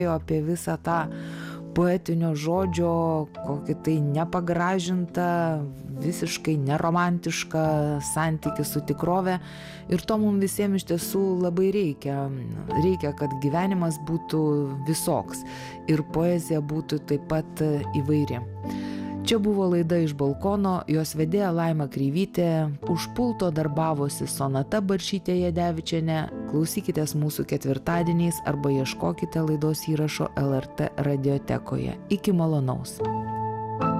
apie visą tą poetinio žodžio kokį tai nepagražintą, visiškai neromantišką santykį su tikrove. Ir to mums visiems iš tiesų labai reikia. Reikia, kad gyvenimas būtų visoks ir poezija būtų taip pat įvairi. Čia buvo laida Iš balkono, jos vedėja Laima Kreivytė, už pulto darbavosi Sonata Barčytė-Jadevičienė. Klausykitės mūsų ketvirtadieniais arba ieškokite laidos įrašo LRT radiotekoje. Iki malonaus.